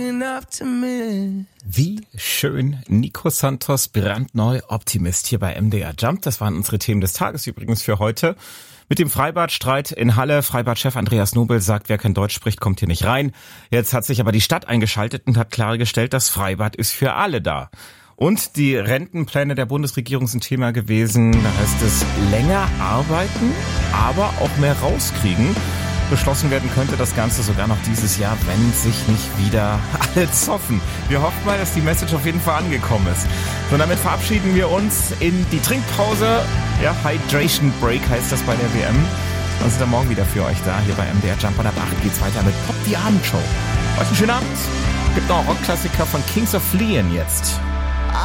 Wie schön. Nico Santos, brandneu Optimist hier bei MDR Jump. Das waren unsere Themen des Tages übrigens für heute. Mit dem Freibadstreit in Halle. Freibadchef Andreas Nobel sagt, wer kein Deutsch spricht, kommt hier nicht rein. Jetzt hat sich aber die Stadt eingeschaltet und hat klargestellt, das Freibad ist für alle da. Und die Rentenpläne der Bundesregierung sind Thema gewesen. Da heißt es länger arbeiten, aber auch mehr rauskriegen. Beschlossen werden könnte das Ganze sogar noch dieses Jahr, wenn sich nicht wieder alle zoffen. Wir hoffen mal, dass die Message auf jeden Fall angekommen ist. So, damit verabschieden wir uns in die Trinkpause. Ja, Hydration Break heißt das bei der WM. Dann sind wir morgen wieder für euch da, hier bei MDR Jump. Und ab 8 geht's weiter mit Pop die Abendshow. Euch einen schönen Abend. Gibt noch einen Rockklassiker von Kings of Leon jetzt.